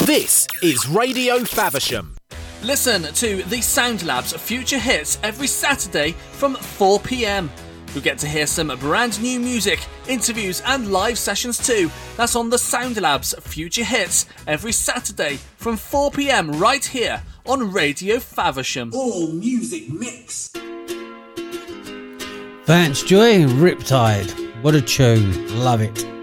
This is Radio Faversham. Listen to the Sound Labs Future Hits every Saturday from 4 p.m. You'll get to hear some brand new music, interviews and live sessions too. That's on the Sound Labs Future Hits every Saturday from 4 p.m. right here on Radio Faversham. All music mix. Vance Joy, Riptide. What a tune. Love it.